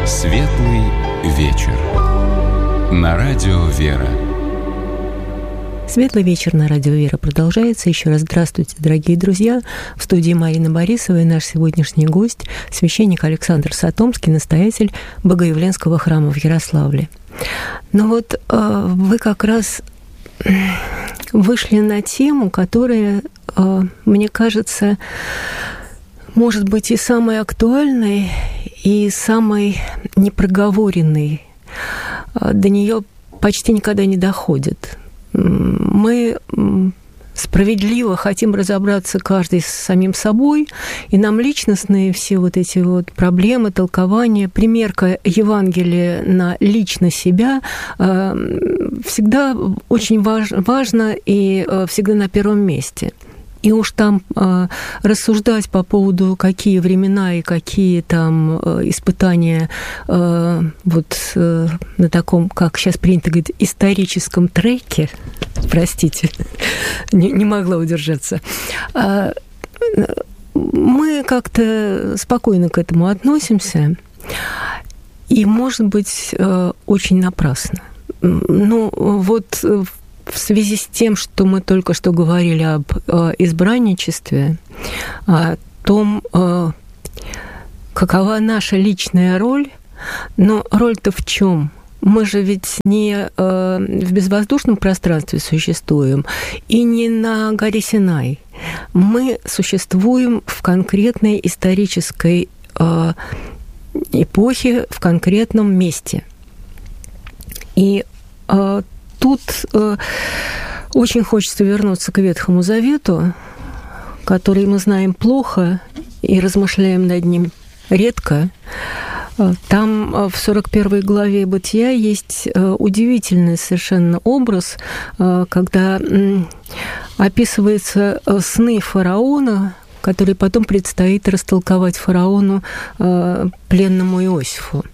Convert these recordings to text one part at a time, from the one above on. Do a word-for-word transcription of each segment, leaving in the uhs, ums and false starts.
Светлый вечер. На радио «Вера». Светлый вечер на радио «Вера» продолжается. Еще раз здравствуйте, дорогие друзья. В студии Марина Борисова и наш сегодняшний гость, священник Александр Сатомский, настоятель Богоявленского храма в Ярославле. Но вот э, вы как раз вышли на тему, которая, э, мне кажется, может быть и самой актуальной, и самой непроговоренной. До нее почти никогда не доходит. Мы справедливо хотим разобраться каждый с самим собой, и нам личностные все вот эти вот проблемы, толкования, примерка Евангелия на лично себя всегда очень важ, важно и всегда на первом месте. И уж там э, рассуждать по поводу, какие времена и какие там э, испытания э, вот э, на таком, как сейчас принято говорить, историческом треке, простите, не, не могла удержаться, э, мы как-то спокойно к этому относимся, и, может быть, э, очень напрасно. Ну, вот в связи с тем, что мы только что говорили об э, избранничестве, о том, э, какова наша личная роль, но роль-то в чем? Мы же ведь не э, в безвоздушном пространстве существуем и не на горе Синай. Мы существуем в конкретной исторической э, эпохе, в конкретном месте. И э, Тут э, очень хочется вернуться к Ветхому Завету, который мы знаем плохо и размышляем над ним редко. Там в сорок первой главе Бытия есть удивительный совершенно образ, когда описываются сны фараона, которые потом предстоит растолковать фараону, пленному Иосифу.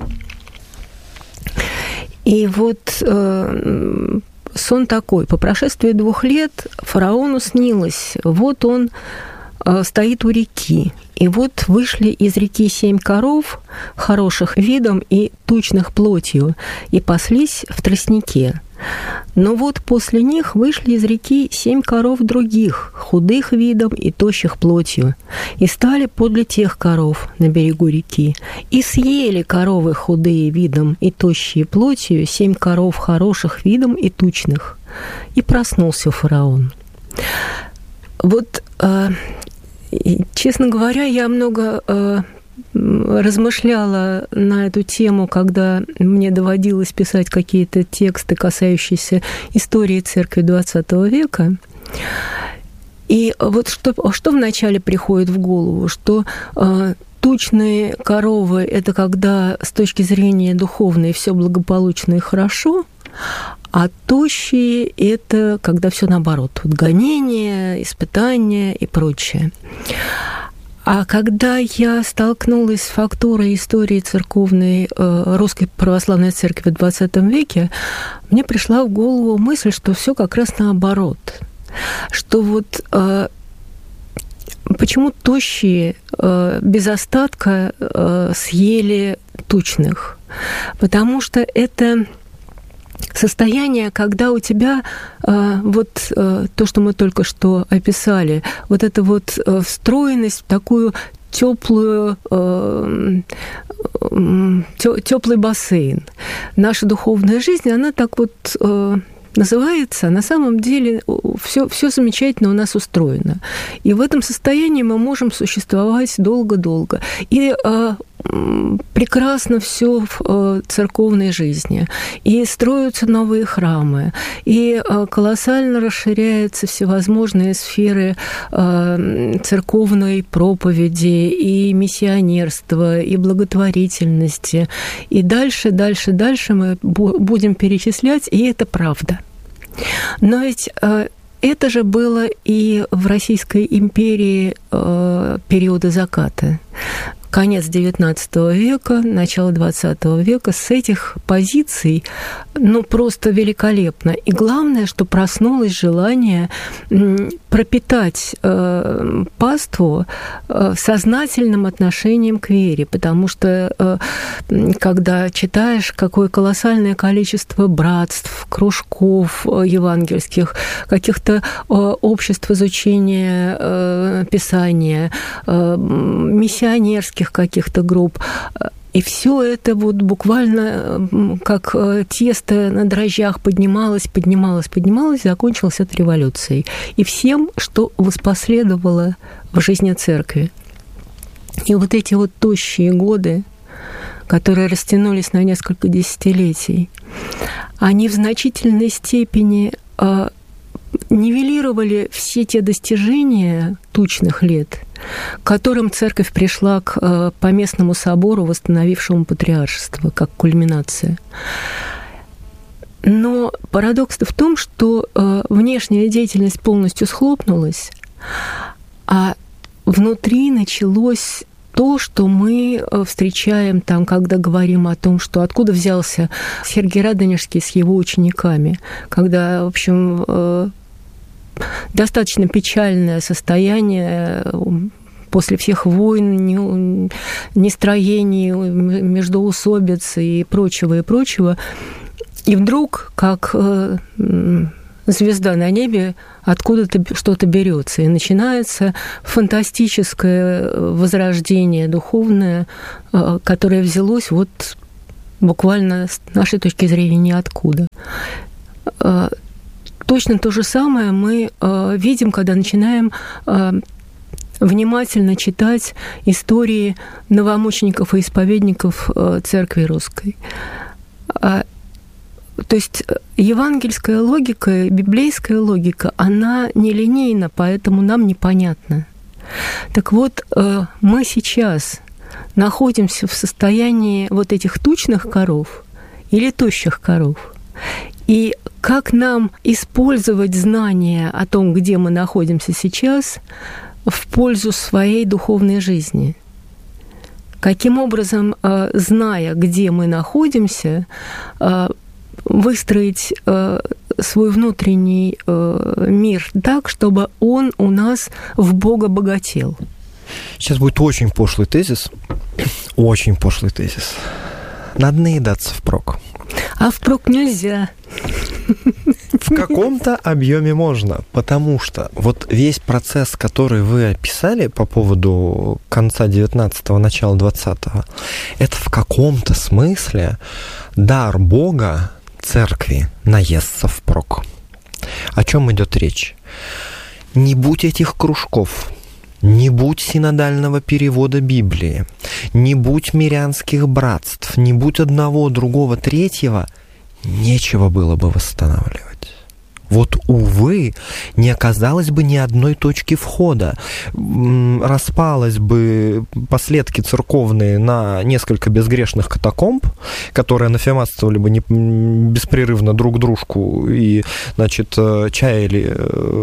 И вот э, сон такой. По прошествии двух лет фараону снилось. Вот он э, стоит у реки. И вот вышли из реки семь коров, хороших видом и тучных плотью, и паслись в тростнике. Но вот после них вышли из реки семь коров других, худых видом и тощих плотью, и стали подле тех коров на берегу реки, и съели коровы худые видом и тощие плотью семь коров хороших видом и тучных. И проснулся фараон. Вот, э, честно говоря, я много э, размышляла на эту тему, когда мне доводилось писать какие-то тексты, касающиеся истории церкви двадцатого века. И вот что, что вначале приходит в голову, что э, тучные коровы – это когда с точки зрения духовной все благополучно и хорошо, а тощие – это когда все наоборот, вот гонения, испытания и прочее. А когда я столкнулась с фактурой истории церковной э, Русской Православной Церкви в двадцатом веке, мне пришла в голову мысль, что все как раз наоборот. Что вот э, почему тощие э, без остатка э, съели тучных? Потому что это состояние, когда у тебя э, вот э, то, что мы только что описали, вот эта вот э, встроенность в такую теплую, э, э, теплый бассейн. Наша духовная жизнь, она так вот э, называется, на самом деле все, все замечательно у нас устроено. И в этом состоянии мы можем существовать долго-долго. И э, прекрасно все в э, церковной жизни. И строятся новые храмы, и э, колоссально расширяются всевозможные сферы э, церковной проповеди, и миссионерства, и благотворительности. И дальше, дальше, дальше мы бу- будем перечислять, и это правда. Но ведь э, это же было и в Российской империи э, периода заката. Конец девятнадцатого века, начало двадцатого века. С этих позиций, ну, просто великолепно. И главное, что проснулось желание пропитать э, паству э, сознательным отношением к вере, потому что э, когда читаешь, какое колоссальное количество братств, кружков э, евангельских, каких-то э, обществ изучения э, Писания, э, миссионерских каких-то групп, и все это вот буквально как тесто на дрожжах поднималось, поднималось, поднималось, закончилось от революции. И всем, что воспоследовало в жизни церкви. И вот эти вот тощие годы, которые растянулись на несколько десятилетий, они в значительной степени нивелировали все те достижения тучных лет, к которым церковь пришла к поместному собору, восстановившему патриаршество, как кульминация. Но парадокс-то в том, что внешняя деятельность полностью схлопнулась, а внутри началось то, что мы встречаем там, когда говорим о том, что откуда взялся Сергий Радонежский с его учениками, когда, в общем, достаточно печальное состояние после всех войн, нестроений, междоусобиц и прочего, и прочего. И вдруг, как звезда на небе, откуда-то что-то берется, и начинается фантастическое возрождение духовное, которое взялось вот буквально с нашей точки зрения ниоткуда. Точно то же самое мы видим, когда начинаем внимательно читать истории новомучеников и исповедников Церкви Русской. То есть евангельская логика, библейская логика, она нелинейна, поэтому нам непонятна. Так вот, мы сейчас находимся в состоянии вот этих тучных коров или тощих коров. И как нам использовать знания о том, где мы находимся сейчас, в пользу своей духовной жизни? Каким образом, зная, где мы находимся, выстроить э, свой внутренний э, мир так, чтобы он у нас в Бога богател. Сейчас будет очень пошлый тезис. Очень пошлый тезис. Надо наедаться впрок. А впрок нельзя. В каком-то объеме можно, потому что вот весь процесс, который вы описали по поводу конца девятнадцатого, начала двадцатого, это в каком-то смысле дар Бога церкви наестся впрок. О чем идет речь? Не будь этих кружков, не будь синодального перевода Библии, не будь мирянских братств, не будь одного, другого, третьего, нечего было бы восстанавливать. Вот, увы, не оказалось бы ни одной точки входа. Распалось бы последки церковные на несколько безгрешных катакомб, которые анафематствовали бы не, беспрерывно друг дружку и, значит, чаяли,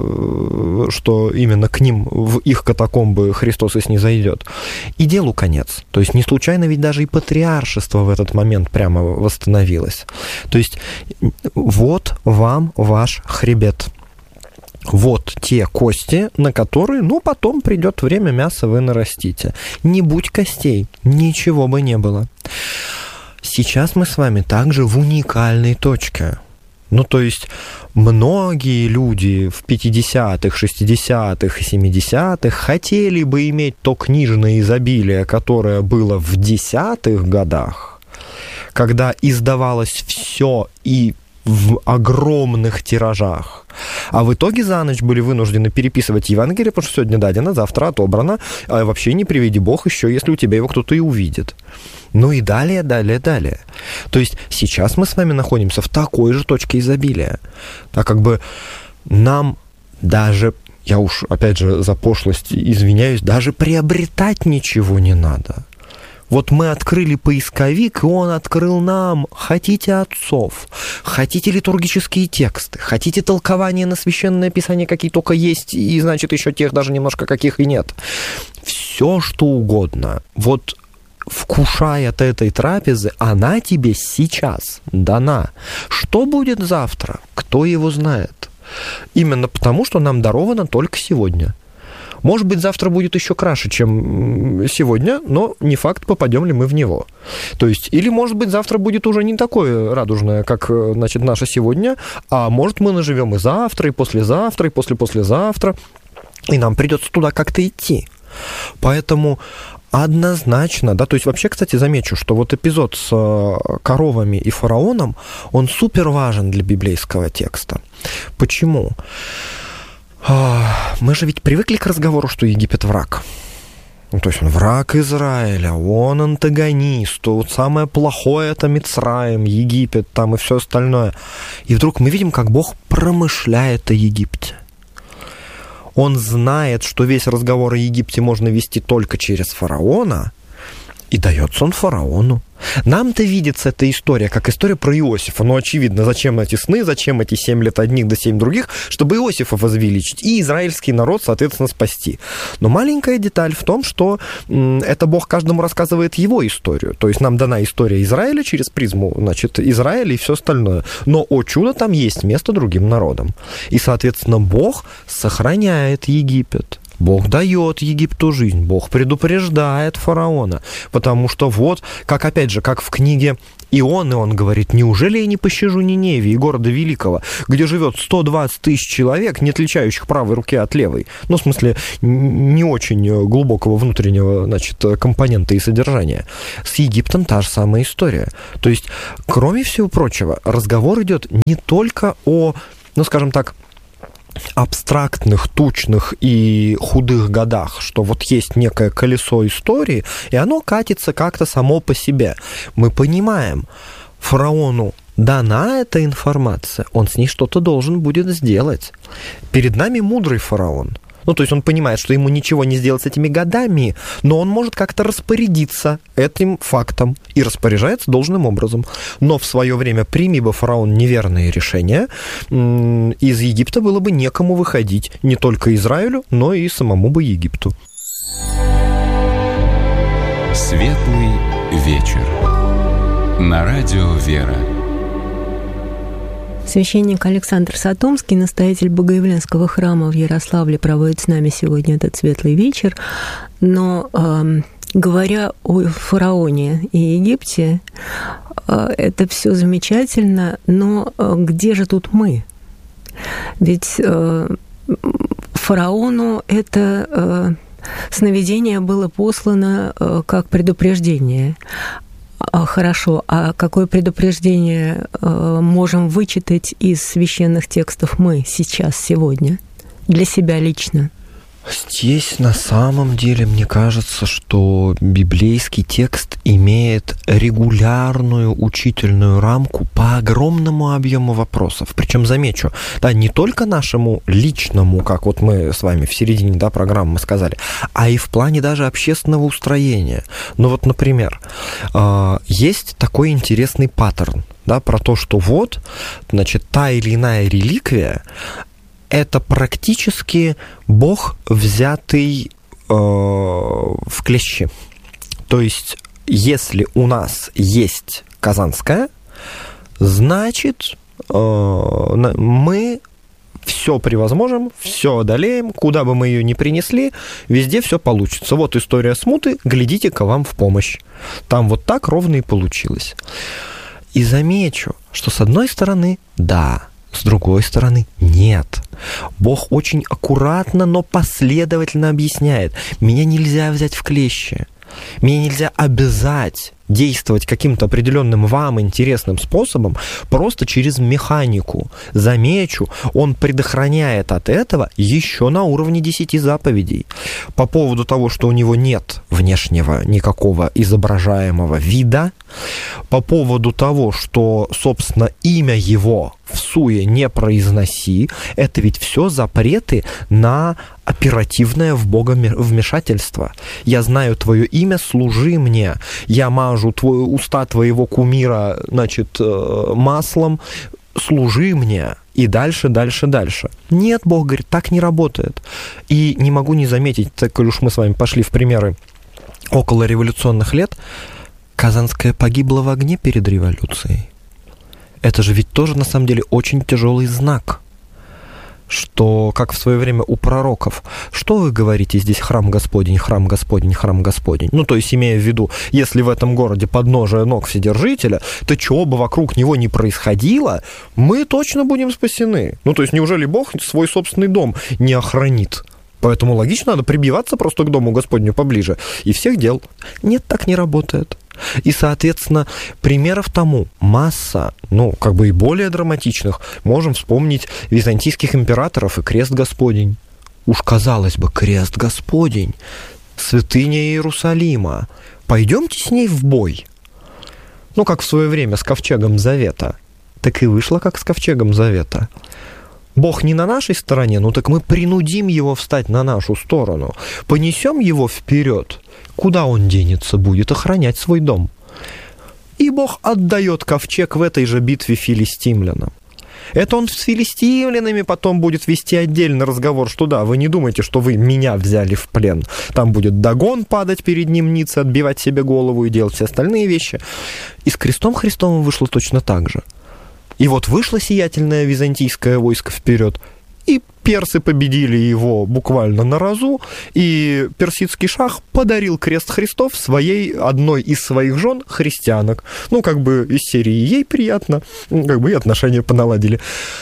что именно к ним, в их катакомбы, Христос и снизойдет. И делу конец. То есть не случайно ведь даже и патриаршество в этот момент прямо восстановилось. То есть вот вам ваш хребет. Вот те кости, на которые, ну, потом придет время, мясо вы нарастите. Не будь костей, ничего бы не было. Сейчас мы с вами также в уникальной точке. Ну, то есть, многие люди в пятидесятых, шестидесятых и семидесятых хотели бы иметь то книжное изобилие, которое было в десятых годах, когда издавалось все и в огромных тиражах. А в итоге за ночь были вынуждены переписывать Евангелие, потому что сегодня дадено, завтра отобрано, а вообще не приведи Бог еще, если у тебя его кто-то и увидит. Ну и далее, далее, далее. То есть сейчас мы с вами находимся в такой же точке изобилия. Так как бы нам даже, я уж опять же за пошлость извиняюсь, даже приобретать ничего не надо. Вот мы открыли поисковик, и он открыл нам: хотите отцов, хотите литургические тексты, хотите толкования на Священное Писание, какие только есть, и, значит, еще тех даже немножко каких и нет. Все, что угодно. Вот вкушай от этой трапезы, она тебе сейчас дана. Что будет завтра? Кто его знает? Именно потому, что нам даровано только сегодня. Может быть, завтра будет еще краше, чем сегодня, но не факт, попадем ли мы в него. То есть, или, может быть, завтра будет уже не такое радужное, как, значит, наше сегодня, а может, мы наживем и завтра, и послезавтра, и после-послезавтра, и нам придется туда как-то идти. Поэтому однозначно, да, то есть вообще, кстати, замечу, что вот эпизод с коровами и фараоном, он супер важен для библейского текста. Почему? Мы же ведь привыкли к разговору, что Египет враг. Ну, то есть он враг Израиля, он антагонист, вот самое плохое это Мицраим, Египет там и все остальное. И вдруг мы видим, как Бог промышляет о Египте. Он знает, что весь разговор о Египте можно вести только через фараона, и дается он фараону. Нам-то видится эта история как история про Иосифа. Ну, очевидно, зачем эти сны, зачем эти семь лет одних да семь других, чтобы Иосифа возвеличить и израильский народ, соответственно, спасти. Но маленькая деталь в том, что м, это Бог каждому рассказывает его историю. То есть нам дана история Израиля через призму, значит, Израиля и все остальное. Но, о чудо, там есть место другим народам. И, соответственно, Бог сохраняет Египет. Бог дает Египту жизнь, Бог предупреждает фараона, потому что вот, как опять же, как в книге Ионы он говорит, неужели я не пощажу Ниневии, города великого, где живет сто двадцать тысяч человек, не отличающих правой руки от левой, ну, в смысле, не очень глубокого внутреннего, значит, компонента и содержания. С Египтом та же самая история. То есть, кроме всего прочего, разговор идет не только о, ну, скажем так, абстрактных, тучных и худых годах, что вот есть некое колесо истории, и оно катится как-то само по себе. Мы понимаем, фараону дана эта информация, он с ней что-то должен будет сделать. Перед нами мудрый фараон. Ну, то есть он понимает, что ему ничего не сделать с этими годами, но он может как-то распорядиться этим фактом и распоряжается должным образом. Но в свое время, прими бы фараон неверные решения, из Египта было бы некому выходить не только Израилю, но и самому бы Египту. Светлый вечер. На радио «Вера». Священник Александр Сатомский, настоятель Богоявленского храма в Ярославле, проводит с нами сегодня этот светлый вечер. Но э, говоря о фараоне и Египте, э, это все замечательно, но э, где же тут мы? Ведь э, фараону это э, сновидение было послано э, как предупреждение. Хорошо, а какое предупреждение э, можем вычитать из священных текстов мы сейчас, сегодня, для себя лично? Здесь на самом деле мне кажется, что библейский текст имеет регулярную учительную рамку по огромному объему вопросов. Причем, замечу, да, не только нашему личному, как вот мы с вами в середине, да, программы мы сказали, а и в плане даже общественного устроения. Ну вот, например, есть такой интересный паттерн, да, про то, что вот, значит, та или иная реликвия — это практически Бог, взятый э, в клещи. То есть, если у нас есть Казанская, значит, э, мы все превозможем, все одолеем, куда бы мы ее ни принесли, везде все получится. Вот история смуты, глядите-ка вам в помощь. Там вот так ровно и получилось. И замечу, что с одной стороны, да, с другой стороны, нет. Бог очень аккуратно, но последовательно объясняет. Меня нельзя взять в клещи. Меня нельзя обязать действовать каким-то определенным вам интересным способом просто через механику. Замечу, он предохраняет от этого еще на уровне десяти заповедей. По поводу того, что у него нет внешнего никакого изображаемого вида, по поводу того, что, собственно, имя его в суе не произноси, это ведь все запреты на оперативное в Бога вмешательство. Я знаю твое имя, служи мне. Я мажу твой, уста твоего кумира, значит, маслом, служи мне. И дальше, дальше, дальше. Нет, Бог говорит, так не работает. И не могу не заметить, так как уж мы с вами пошли в примеры около революционных лет, Казанская погибла в огне перед революцией. Это же ведь тоже, на самом деле, очень тяжелый знак. что, как в свое время у пророков, что вы говорите здесь храм Господень, храм Господень, храм Господень? Ну, то есть, имея в виду, если в этом городе подножие ног Вседержителя, то чего бы вокруг него ни происходило, мы точно будем спасены. Ну, то есть, неужели Бог свой собственный дом не охранит? Поэтому логично, надо прибиваться просто к дому Господню поближе. И всех дел. Нет, так не работает. И, соответственно, примеров тому масса, ну, как бы и более драматичных. Можем вспомнить византийских императоров и крест Господень. Уж, казалось бы, крест Господень, святыня Иерусалима. Пойдемте с ней в бой. Ну, как в свое время с ковчегом Завета. Так и вышло, как с ковчегом Завета. Бог не на нашей стороне, ну так мы принудим его встать на нашу сторону. Понесем его вперед. Куда он денется? Будет охранять свой дом. И Бог отдает ковчег в этой же битве филистимлянам. Это он с филистимлянами потом будет вести отдельный разговор, что да, вы не думайте, что вы меня взяли в плен. Там будет Дагон падать перед ним ниц, отбивать себе голову и делать все остальные вещи. И с крестом Христовым вышло точно так же. И вот вышло сиятельное византийское войско вперед, и персы победили его буквально на разу, и персидский шах подарил крест Христов своей, одной из своих жен, христианок. Ну, как бы из серии ей приятно, как бы и отношения поналадили.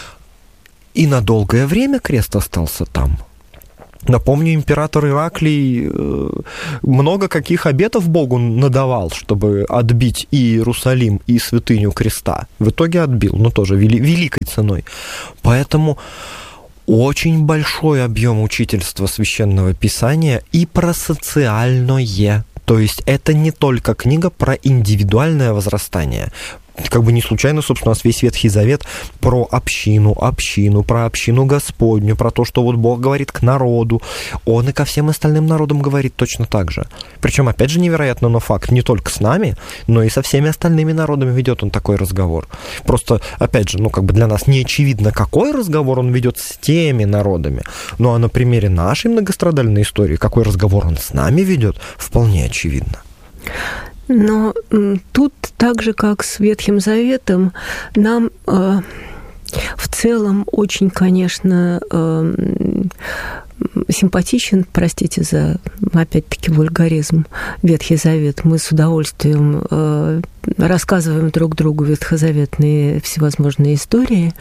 И на долгое время крест остался там. Напомню, император Ираклий много каких обетов Богу надавал, чтобы отбить и Иерусалим, и святыню креста. В итоге отбил, но тоже вели, великой ценой. Поэтому очень большой объем учительства Священного Писания и про социальное. То есть это не только книга про индивидуальное возрастание. Как бы не случайно, собственно, у нас весь Ветхий Завет про общину, общину, про общину Господню, про то, что вот Бог говорит к народу. Он и ко всем остальным народам говорит точно так же. Причем, опять же, невероятно, но факт, не только с нами, но и со всеми остальными народами ведет он такой разговор. Просто, опять же, ну, как бы для нас не очевидно, какой разговор он ведет с теми народами. Ну, а на примере нашей многострадальной истории, какой разговор он с нами ведет, вполне очевидно. Но тут, так же, как с Ветхим Заветом, нам э, в целом очень, конечно, э, симпатичен, простите за, опять-таки, вульгаризм, Ветхий Завет. Мы с удовольствием э, рассказываем друг другу ветхозаветные всевозможные истории.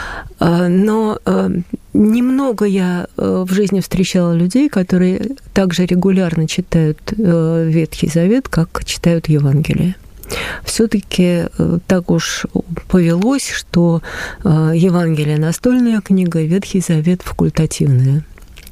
Но немного я в жизни встречала людей, которые также регулярно читают Ветхий Завет, как читают Евангелие. Все-таки так уж повелось, что Евангелие – настольная книга, Ветхий Завет – факультативная.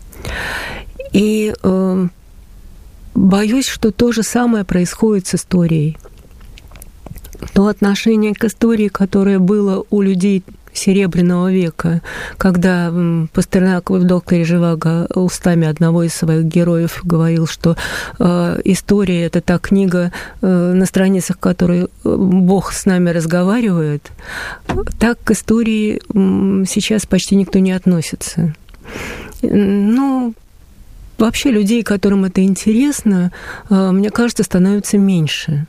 И боюсь, что то же самое происходит с историей. То отношение к истории, которое было у людей Серебряного века, когда Пастернак в «Докторе Живаго» устами одного из своих героев говорил, что э, история – это та книга, э, на страницах которой Бог с нами разговаривает, так к истории э, сейчас почти никто не относится. Ну, вообще людей, которым это интересно, э, мне кажется, становится меньше.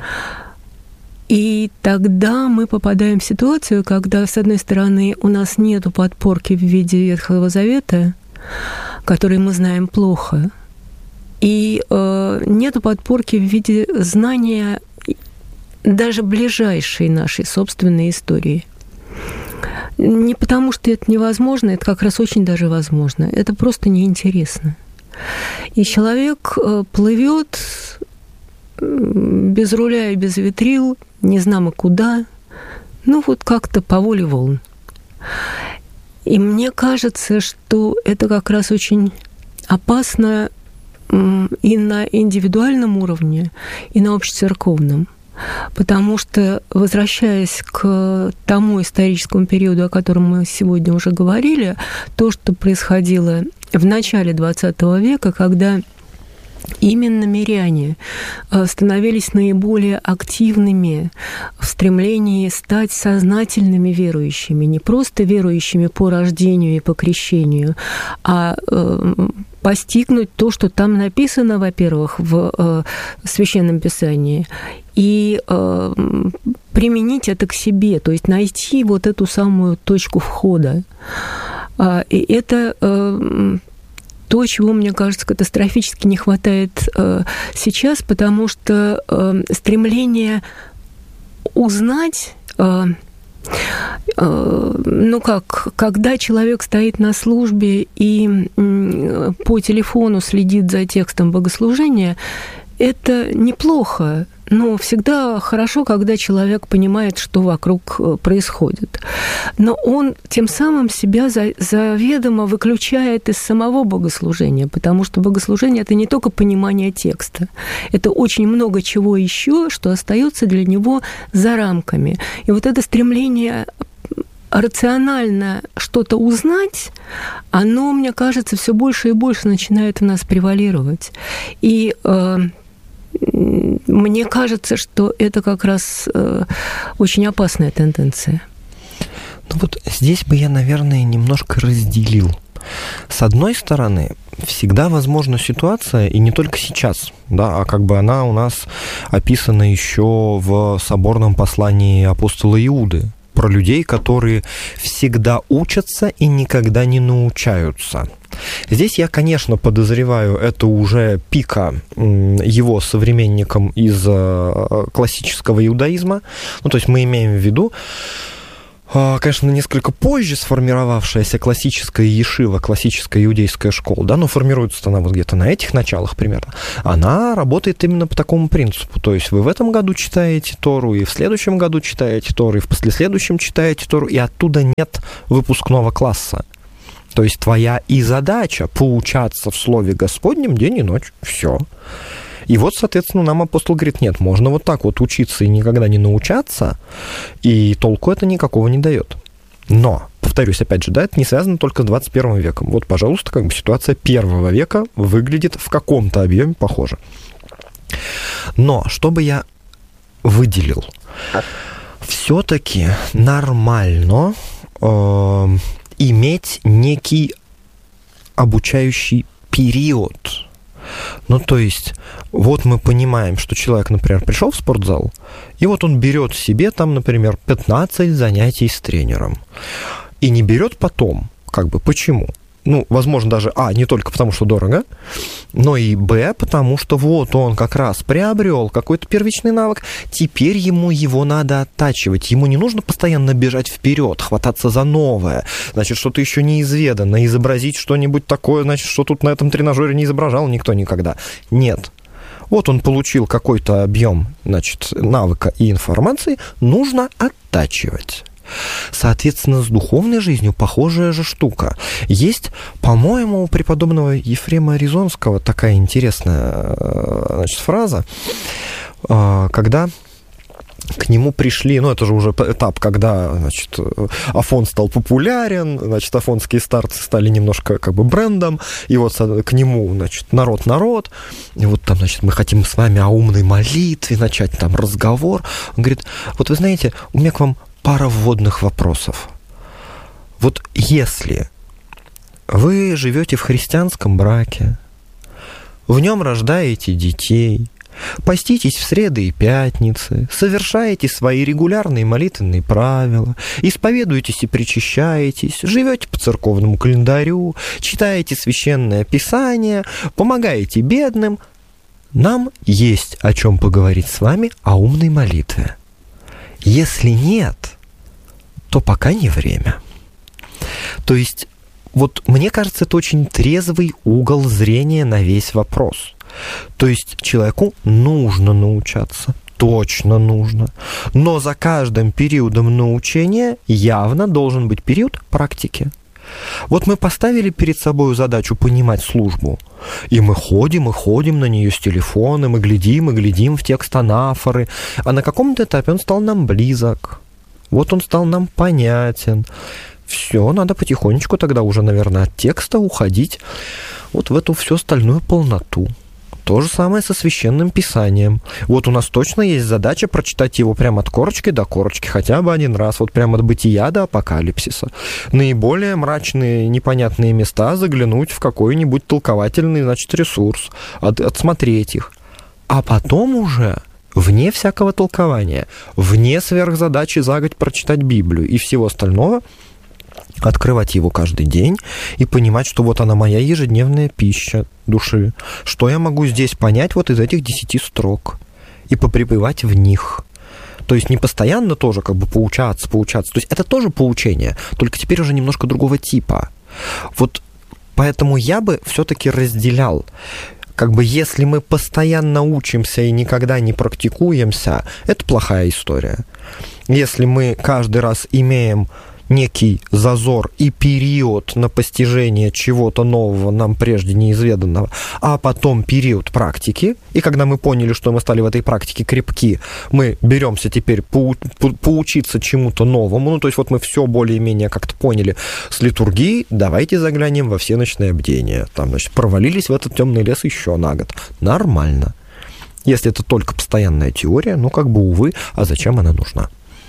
И тогда мы попадаем в ситуацию, когда, с одной стороны, у нас нет подпорки в виде Ветхого Завета, который мы знаем плохо, и э, нет подпорки в виде знания даже ближайшей нашей собственной истории. Не потому, что это невозможно, это как раз очень даже возможно. Это просто неинтересно. И человек э, плывет без руля и без ветрил, не знамо куда, ну вот как-то по воле волн. И мне кажется, что это как раз очень опасно и на индивидуальном уровне, и на общецерковном. Потому что, возвращаясь к тому историческому периоду, о котором мы сегодня уже говорили, то, что происходило в начале двадцатого века, когда именно миряне становились наиболее активными в стремлении стать сознательными верующими, не просто верующими по рождению и по крещению, а постигнуть то, что там написано, во-первых, в Священном Писании, и применить это к себе, то есть найти вот эту самую точку входа. И это то, чего, мне кажется, катастрофически не хватает сейчас, потому что стремление узнать... Ну как, когда человек стоит на службе и по телефону следит за текстом богослужения, это неплохо, но всегда хорошо, когда человек понимает, что вокруг происходит. Но он тем самым себя заведомо выключает из самого богослужения, потому что богослужение – это не только понимание текста, это очень много чего еще, что остается для него за рамками. И вот это стремление рационально что-то узнать, оно, мне кажется, все больше и больше начинает в нас превалировать. И э, мне кажется, что это как раз э, очень опасная тенденция. Ну вот здесь бы я, наверное, немножко разделил. С одной стороны, всегда возможна ситуация, и не только сейчас, да, а как бы она у нас описана еще в соборном послании апостола Иуды, про людей, которые всегда учатся и никогда не научаются. Здесь я, конечно, подозреваю, это уже пика его современникам из классического иудаизма. Ну, то есть мы имеем в виду, конечно, несколько позже сформировавшаяся классическая ешива, классическая иудейская школа, да, но формируется она вот где-то на этих началах примерно, она работает именно по такому принципу. То есть вы в этом году читаете Тору, и в следующем году читаете Тору, и в послеследующем читаете Тору, и оттуда нет выпускного класса. То есть твоя и задача поучаться в Слове Господнем день и ночь. Все. И вот, соответственно, нам апостол говорит, нет, можно вот так вот учиться и никогда не научаться, и толку это никакого не дает. Но, повторюсь, опять же, да, это не связано только с двадцать первым веком. Вот, пожалуйста, как бы ситуация первого века выглядит в каком-то объеме похоже. Но, что бы я выделил? Все-таки нормально э, иметь некий обучающий период. Ну, то есть, вот мы понимаем, что человек, например, пришел в спортзал, и вот он берет себе там, например, пятнадцать занятий с тренером. И не берет потом. Как бы почему? Ну, возможно, даже, а, не только потому, что дорого, но и, б, потому что вот он как раз приобрел какой-то первичный навык, теперь ему его надо оттачивать, ему не нужно постоянно бежать вперед, хвататься за новое, значит, что-то еще неизведанное, изобразить что-нибудь такое, значит, что тут на этом тренажере не изображал никто никогда. Нет. Вот он получил какой-то объем, значит, навыка и информации, нужно оттачивать. Соответственно, с духовной жизнью похожая же штука. Есть, по-моему, у преподобного Ефрема Аризонского такая интересная, значит, фраза, когда к нему пришли, ну, это же уже этап, когда, значит, Афон стал популярен, значит, афонские старцы стали немножко как бы брендом, и вот к нему, значит, народ-народ, и вот там, значит, мы хотим с вами о умной молитве начать там разговор. Он говорит, вот вы знаете, у меня к вам пара вводных вопросов. Вот если вы живете в христианском браке, в нем рождаете детей, поститесь в среды и пятницы, совершаете свои регулярные молитвенные правила, исповедуетесь и причащаетесь, живете по церковному календарю, читаете священное писание, помогаете бедным, нам есть о чем поговорить с вами о умной молитве. Если нет, то пока не время. То есть, вот мне кажется, это очень трезвый угол зрения на весь вопрос. То есть, человеку нужно научаться, точно нужно, но за каждым периодом научения явно должен быть период практики. Вот мы поставили перед собой задачу понимать службу, и мы ходим и ходим на нее с телефона, мы глядим и глядим в текст анафоры, а на каком-то этапе он стал нам близок, вот он стал нам понятен. Все, надо потихонечку тогда уже, наверное, от текста уходить вот в эту всю остальную полноту. То же самое со Священным Писанием. Вот у нас точно есть задача прочитать его прямо от корочки до корочки, хотя бы один раз, вот прямо от бытия до апокалипсиса. Наиболее мрачные, непонятные места заглянуть в какой-нибудь толковательный, значит, ресурс, от, отсмотреть их. А потом уже, вне всякого толкования, вне сверхзадачи за год прочитать Библию и всего остального, открывать его каждый день и понимать, что вот она моя ежедневная пища души. Что я могу здесь понять вот из этих десяти строк и попребывать в них. То есть не постоянно тоже как бы поучаться, поучаться. То есть это тоже поучение, только теперь уже немножко другого типа. Вот поэтому я бы все-таки разделял. Как бы если мы постоянно учимся и никогда не практикуемся, это плохая история. Если мы каждый раз имеем некий зазор и период на постижение чего-то нового, нам прежде неизведанного, а потом период практики, и когда мы поняли, что мы стали в этой практике крепки, мы беремся теперь по, по, поучиться чему-то новому, ну, то есть вот мы все более-менее как-то поняли с литургией, давайте заглянем во всеночное бдение. Там, значит, провалились в этот темный лес еще на год. Нормально. Если это только постоянная теория, ну, как бы, увы, а зачем она нужна?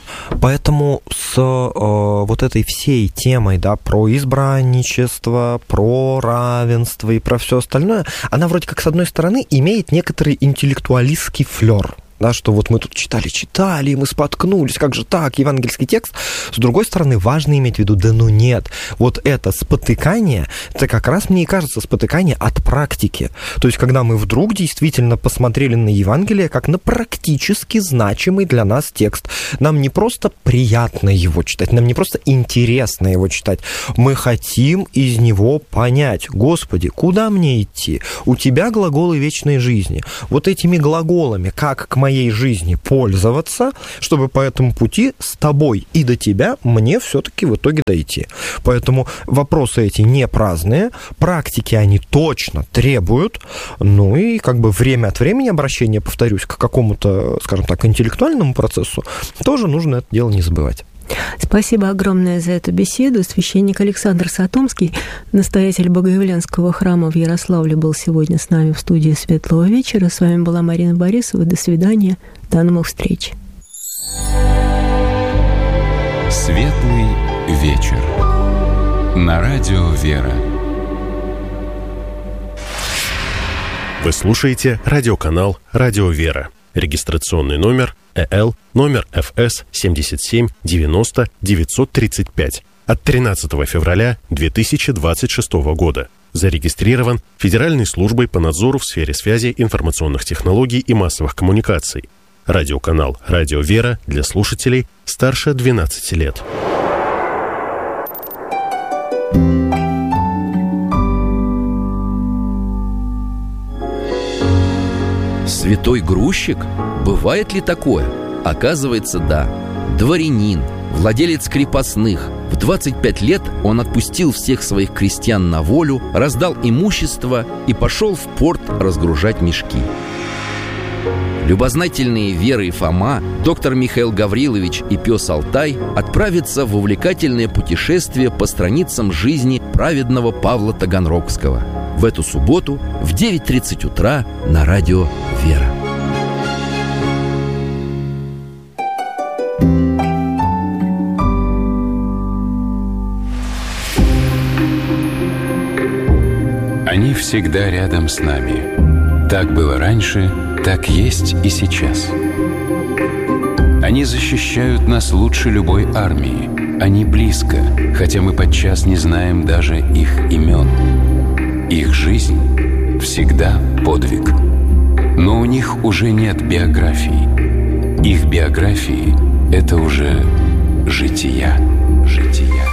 Поэтому с э, вот этой всей темой, да, про избранничество, про равенство и про все остальное, она вроде как, с одной стороны, имеет некоторый интеллектуалистский флёр. Да, что вот мы тут читали, читали, и мы споткнулись, как же так, евангельский текст. С другой стороны, важно иметь в виду, да ну нет, вот это спотыкание, это как раз, мне и кажется, спотыкание от практики. То есть, когда мы вдруг действительно посмотрели на Евангелие как на практически значимый для нас текст. Нам не просто приятно его читать, нам не просто интересно его читать, мы хотим из него понять, Господи, куда мне идти? У Тебя глаголы вечной жизни. Вот этими глаголами, как к моей жизни пользоваться, чтобы по этому пути с тобой и до тебя мне все-таки в итоге дойти. Поэтому вопросы эти не праздные, практики они точно требуют, ну и как бы время от времени обращения, повторюсь, к какому-то, скажем так, интеллектуальному процессу, тоже нужно это дело не забывать. Спасибо огромное за эту беседу. Священник Александр Сатомский, настоятель Богоявленского храма в Ярославле, был сегодня с нами в студии «Светлого вечера». С вами была Марина Борисова. До свидания. До новых встреч. Светлый вечер. На радио «Вера». Вы слушаете радиоканал «Радио Вера». Регистрационный номер э эл, номер эф эс семьдесят семь девяносто девятьсот тридцать пять от тринадцатого февраля две тысячи двадцать шестого года. Зарегистрирован Федеральной службой по надзору в сфере связи, информационных технологий и массовых коммуникаций. Радиоканал «Радио Вера» для слушателей старше двенадцати лет. Святой грузчик? Бывает ли такое? Оказывается, да. Дворянин, владелец крепостных. В двадцать пять лет он отпустил всех своих крестьян на волю, раздал имущество и пошел в порт разгружать мешки. Любознательные Вера и Фома, доктор Михаил Гаврилович и пес Алтай отправятся в увлекательное путешествие по страницам жизни праведного Павла Таганрогского. В эту субботу в девять тридцать утра на радио «Вера». Они всегда рядом с нами. Так было раньше, так есть и сейчас. Они защищают нас лучше любой армии. Они близко, хотя мы подчас не знаем даже их имен. Их жизнь всегда подвиг. Но у них уже нет биографии. Их биографии — это уже жития. Жития.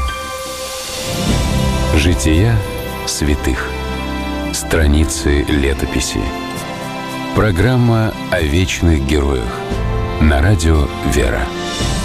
Жития святых. Страницы летописи. Программа о вечных героях. На радио «Вера».